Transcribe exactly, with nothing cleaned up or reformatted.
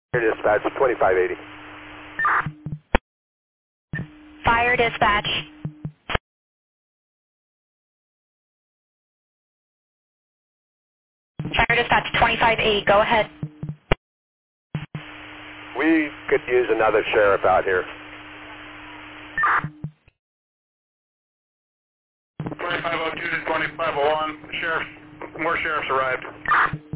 Fire dispatch, twenty-five eighty. Fire dispatch. Fire dispatch twenty-five eighty, go ahead. We could use another sheriff out here. twenty-five oh two to twenty-five oh one, sheriff, more sheriffs arrived.